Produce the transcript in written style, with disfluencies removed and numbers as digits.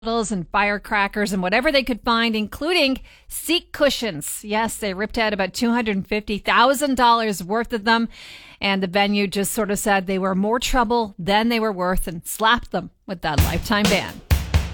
and firecrackers and whatever they could find, including seat cushions. Yes, they ripped out about $250,000 worth of them. And the venue just sort of said they were more trouble than they were worth and slapped them with that lifetime ban.